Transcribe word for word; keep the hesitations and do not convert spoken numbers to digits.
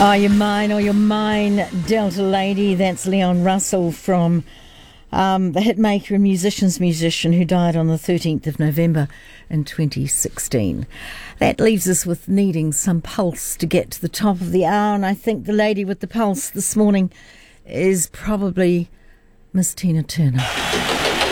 Are you mine or you're mine, Delta Lady? That's Leon Russell from um, the hitmaker and musician's musician who died on the thirteenth of November in twenty sixteen. That leaves us with needing some pulse to get to the top of the hour, and I think the lady with the pulse this morning is probably Miss Tina Turner.